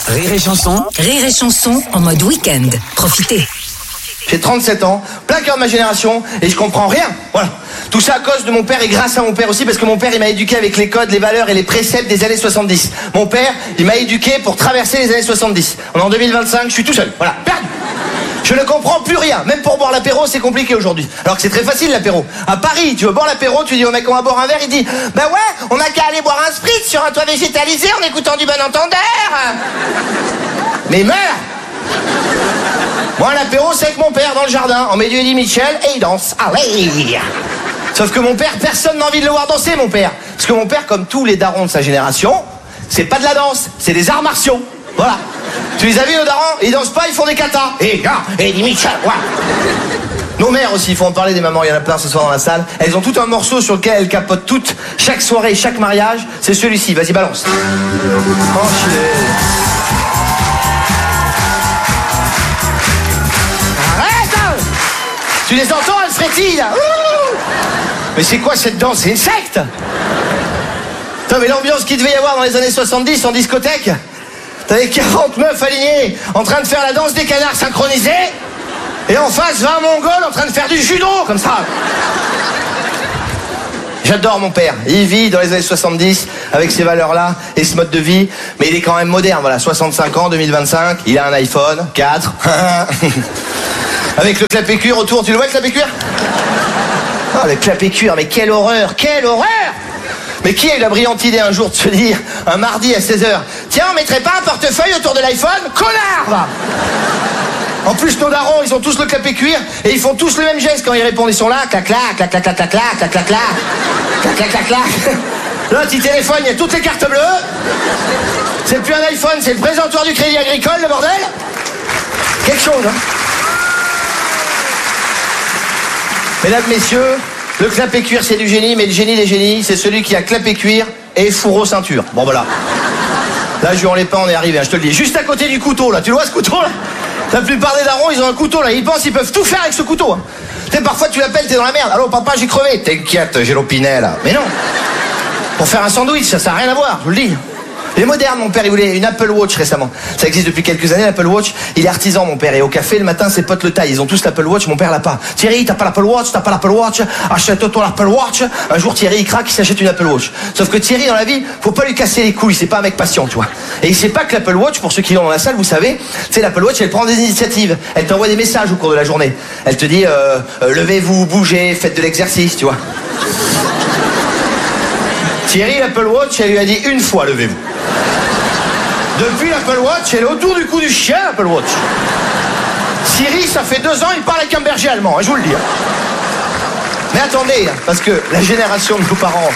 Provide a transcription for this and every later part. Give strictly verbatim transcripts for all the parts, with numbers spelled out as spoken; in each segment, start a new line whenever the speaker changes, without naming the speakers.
Rire et chanson.
Rire et chanson en mode week-end. Profitez.
J'ai trente-sept ans, plein cœur de ma génération, et je comprends rien. Voilà. Tout ça à cause de mon père et grâce à mon père aussi, parce que mon père, il m'a éduqué avec les codes, les valeurs et les préceptes des années soixante-dix. Mon père, il m'a éduqué pour traverser les années soixante-dix. On est en deux mille vingt-cinq, je suis tout seul. Voilà. Perdu. Je ne comprends plus rien. Même pour boire l'apéro, c'est compliqué aujourd'hui. Alors que c'est très facile l'apéro. À Paris, tu veux boire l'apéro, tu dis au mec on va boire un verre, il dit bah ouais, on n'a qu'à aller boire un spritz sur un toit végétalisé en écoutant du bon entendeur. Mais meurs. Moi l'apéro c'est avec mon père dans le jardin. On met du Eddie Mitchell et il danse. Allez. Sauf que mon père, personne n'a envie de le voir danser, mon père. Parce que mon père, comme tous les darons de sa génération, c'est pas de la danse, c'est des arts martiaux. Voilà. Tu les as vus, nos darons? Ils dansent pas, ils font des katas. Et là, Eddie Mitchell, voilà. Nos mères aussi, il faut en parler des mamans, il y en a plein ce soir dans la salle. Elles ont tout un morceau sur lequel elles capotent toutes, chaque soirée, chaque mariage. C'est celui-ci, vas-y, balance. Enculé. Arrête! Tu les entends, elles frétillent là. Mais c'est quoi cette danse? C'est une secte. Putain, mais l'ambiance qu'il devait y avoir dans les années soixante-dix en discothèque. T'avais quarante meufs alignées en train de faire la danse des canards synchronisés. Et en face, vingt mongols en train de faire du judo, comme ça. J'adore mon père. Il vit dans les années soixante-dix avec ces valeurs-là et ce mode de vie. Mais il est quand même moderne, voilà. soixante-cinq ans, deux mille vingt-cinq. Il a un iPhone, quatre. Avec le clapet cuir autour. Tu le vois, le clapet cuir? Oh, le clapet cuir, mais quelle horreur, quelle horreur! Mais qui a eu la brillante idée un jour de se dire, un mardi à seize heures, tiens, on mettrait pas un portefeuille autour de l'iPhone? Connard, va! En plus, nos darons, ils ont tous le clapet cuir et ils font tous le même geste quand ils répondent. Ils sont là, clac, clac, clac, clac, clac, clac, clac, clac, clac, clac, clac, clac, clac. Là, petit téléphone, il y a toutes les cartes bleues. C'est plus un iPhone, c'est le présentoir du Crédit Agricole, le bordel. Quelque chose, hein. Mesdames, messieurs, le clapet cuir, c'est du génie, mais le génie des génies, c'est celui qui a clapet cuir et fourreau ceinture. Bon, voilà. Là, Juan Lépin, on est arrivé, hein, je te le dis. Juste à côté du couteau, là. Tu le vois, ce couteau, là? La plupart des darons, ils ont un couteau, là. Ils pensent qu'ils peuvent tout faire avec ce couteau, hein. Tu sais, parfois, tu l'appelles, t'es dans la merde. Allô, papa, j'ai crevé. T'inquiète, j'ai l'opinet, là. Mais non. Pour faire un sandwich, ça, ça n'a rien à voir, je vous le dis. Il est moderne, mon père, il voulait une Apple Watch récemment. Ça existe depuis quelques années, l'Apple Watch. Il est artisan, mon père. Et au café, le matin, ses potes le taillent. Ils ont tous l'Apple Watch, mon père l'a pas. Thierry, t'as pas l'Apple Watch, t'as pas l'Apple Watch. Achète-toi l'Apple Watch. Un jour, Thierry, il craque, il s'achète une Apple Watch. Sauf que Thierry, dans la vie, faut pas lui casser les couilles. C'est pas un mec patient, tu vois. Et il sait pas que l'Apple Watch, pour ceux qui l'ont dans la salle, vous savez, tu sais, l'Apple Watch, elle prend des initiatives. Elle t'envoie des messages au cours de la journée. Elle te dit, euh, euh, levez-vous, bougez, faites de l'exercice, tu vois. Thierry, l'Apple Watch, elle lui a dit une fois, levez-vous. Depuis l'Apple Watch, elle est autour du cou du chien, l'Apple Watch. Thierry, ça fait deux ans, il parle avec un berger allemand, hein, je vous le dis. Mais attendez, parce que la génération de nos parents...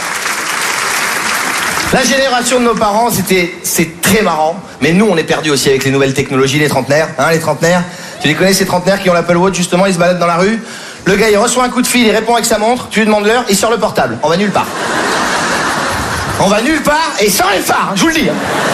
La génération de nos parents, c'était, c'est très marrant. Mais nous, on est perdus aussi avec les nouvelles technologies, les trentenaires. Hein, les trentenaires. Tu les connais, ces trentenaires qui ont l'Apple Watch, justement, ils se baladent dans la rue. Le gars, il reçoit un coup de fil, il répond avec sa montre, tu lui demandes l'heure, il sort le portable. On va nulle part. On va nulle part et sans les phares, je vous le dis.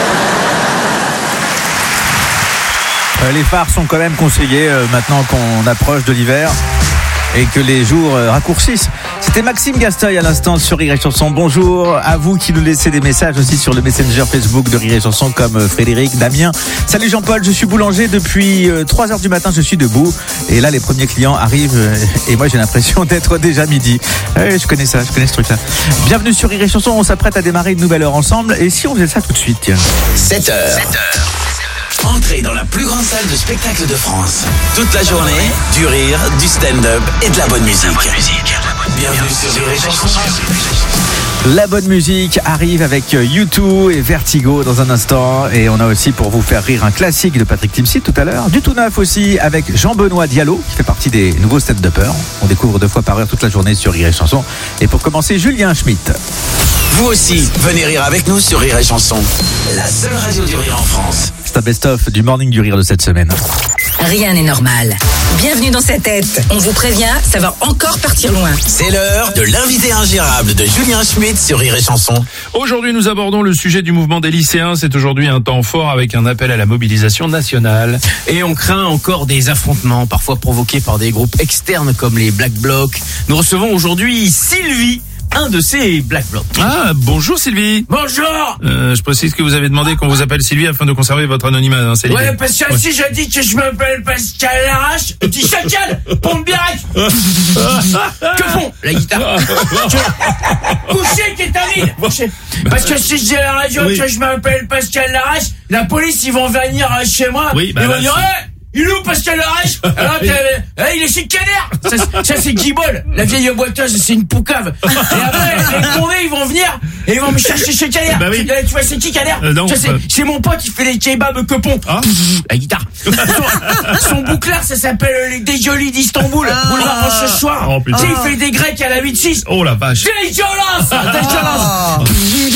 Les phares sont quand même conseillés euh, maintenant qu'on approche de l'hiver et que les jours euh, raccourcissent. C'était Maxime Gasteuil à l'instant sur Rire et Chanson. Bonjour à vous qui nous laissez des messages aussi sur le Messenger Facebook de Rire et Chanson comme euh, Frédéric, Damien. Salut Jean-Paul, je suis boulanger depuis euh, trois heures du matin, je suis debout. Et là, les premiers clients arrivent euh, et moi j'ai l'impression d'être déjà midi. Ouais, je connais ça, je connais ce truc-là. Bienvenue sur Rire et Chanson, on s'apprête à démarrer une nouvelle heure ensemble. Et si on faisait ça tout de suite, tiens.
sept heures. sept heures. Entrez dans la plus grande salle de spectacle de France. Toute la journée, du rire, du stand-up et de la bonne musique. La bonne musique. Bienvenue sur Rire et Chanson.
La bonne musique arrive avec U deux et Vertigo dans un instant. Et on a aussi pour vous faire rire un classique de Patrick Timsit tout à l'heure. Du tout neuf aussi avec Jean-Benoît Diallo qui fait partie des nouveaux stand-uppers. On découvre deux fois par heure toute la journée sur Rire et Chanson. Et pour commencer, Julien Schmitt.
Vous aussi, venez rire avec nous sur Rire et Chanson. La seule radio du rire en France.
C'est un best-of du Morning du Rire de cette semaine.
Rien n'est normal. Bienvenue dans sa tête. On vous prévient, ça va encore partir loin.
C'est l'heure de l'invité ingérable de Julien Schmitt sur Rire et Chanson.
Aujourd'hui, nous abordons le sujet du mouvement des lycéens. C'est aujourd'hui un temps fort avec un appel à la mobilisation nationale.
Et on craint encore des affrontements, parfois provoqués par des groupes externes comme les Black Blocs. Nous recevons aujourd'hui Sylvie. un de ces Black Blocs.
Ah, bonjour Sylvie.
Bonjour.
Euh, je précise que vous avez demandé qu'on vous appelle Sylvie afin de conserver votre anonymat. Hein, c'est
Ouais,
l'idée.
parce que
Ouais.
si je dis que je m'appelle Pascal Larache, tu dis chacal, pompe Birac. Que font la guitare? Couché, kétamine. Couché. Parce que si je dis à la radio
Oui.
que je m'appelle Pascal Larache, la police, ils vont venir euh, chez moi.
Oui, bah
ils vont
là,
dire,
c'est-
hey, il est où Pascal Larache? Alors, t'as- hey, il est chez Canard. Ça, c'est- ça c'est Guibol. La vieille boiteuse, c'est une poucave. Et après, les condés, ils vont venir et ils vont me chercher chez Canard.
Bah oui.
Tu vois, c'est qui Canard?
Euh, non,
Tu vois, c'est,
euh.
c'est mon pote qui fait les kebabs que pont.
Ah.
La guitare. Son, son bouclard, ça s'appelle les Déjolis d'Istanbul. Boulevard Rochechouart.
Oh, putain.
Tu sais, il fait des grecs à la huit six.
Oh la vache.
Dégueulasse! Dégueulasse!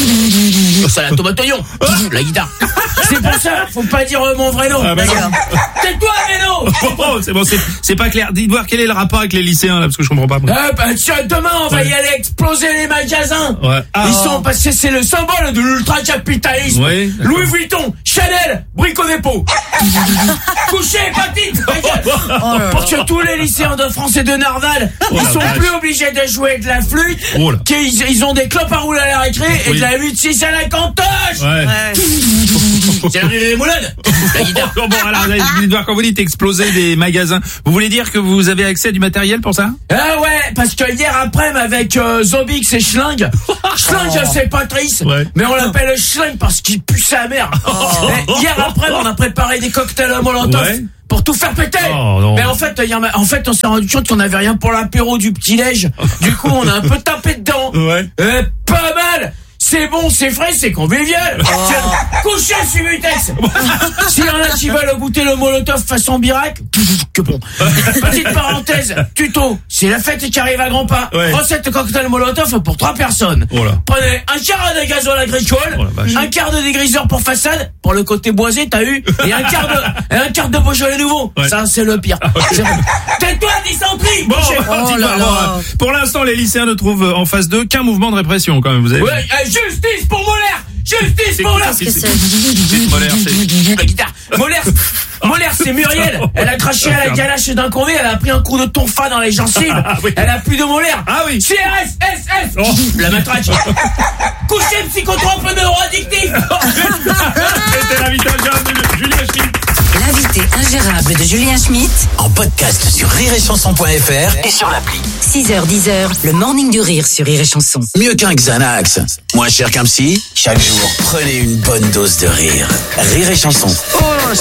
Oh, ça la tomate oignon. La guitare. C'est pour ça, faut pas dire euh, mon vrai nom.
Ah, bah non.
Tais-toi, Méno!
Oh, c'est bon, c'est, c'est pas clair. Dites voir quel est le rapport avec les lycéens là, parce que je comprends pas. moi.
Euh, bah, tiens, demain, on va y aller exploser les magasins.
Ouais. Ah.
Ils sont, parce que c'est le symbole de l'ultra-capitalisme.
Ouais, d'accord.
Louis Vuitton, Chanel, Brico Dépôt. Couché, patite, ta gueule. Pour que tous les lycéens de France et de Narval,
Oh
ils
la
sont
vache.
plus obligés de jouer de la flûte,
Oh là.
qu'ils ils ont des clopes à rouler à la récré et
Oui.
de la huit six à la cantoche.
Ouais.
C'est l'arrivée des moulades. La guitare.
Bon, alors, dites voir quand vous dites exploser des magasins, vous voulez dire que vous avez accès à du matériel pour ça?
Ah ouais, parce que hier après-midi avec euh, Zobix et Schling, Schling c'est Patrice,
Ouais.
mais on l'appelle Schling parce qu'il pue sa mère. Et hier après on a préparé des cocktails à Molotov.
Ouais.
Pour tout faire péter.
Oh, non.
Mais en fait, hier, en fait, on s'est rendu compte qu'on n'avait rien pour l'apéro du petit-déj. Du coup, on a un peu tapé dedans.
Ouais.
Euh, pas mal. C'est bon, c'est frais, c'est convivial. Tiens, couchez, Subutex. S'il y en a qui veulent goûter le Molotov façon Birac, que bon. Petite parenthèse, tuto, c'est la fête qui arrive à grands pas.
Ouais.
Recette cocktail Molotov pour trois personnes.
Oh là.
Prenez un quart de gazole agricole,
Oh la vache.
un quart de dégriseur pour façade, pour le côté boisé, t'as eu, et un quart de, et un quart de Beaujolais nouveau.
Ouais.
Ça, c'est le pire. C'est- Tais-toi, dysenterie!
Bon,
Couchez.
dites voir, bon, euh, pour l'instant, les lycéens ne trouvent en phase deux qu'un mouvement de répression, quand même, vous avez
Ouais, euh, justice pour Molaire! Justice
C'est
pour
quoi,
Molaire!
c'est- c'est- c'est Molaire, c'est-
La guitare. Molaire, Molaire, c'est Muriel. Elle a craché à la ganache d'un condé, elle a pris un coup de tonfa dans les gencives.
Ah oui.
Elle a plus de Molaire.
Ah oui.
C R S S S.
Oh.
La matraque. Coucher psychotrope neuroaddictif.
C'était l'invitation de Julien Schmitt.
L'invité ingérable de Julien Schmitt,
En podcast sur rire et chanson point f r et sur l'appli.
six heures dix heures, le morning du rire sur Rire et Chanson.
Mieux qu'un Xanax, moins cher qu'un psy, chaque jour, prenez une bonne dose de rire. Rire et chanson.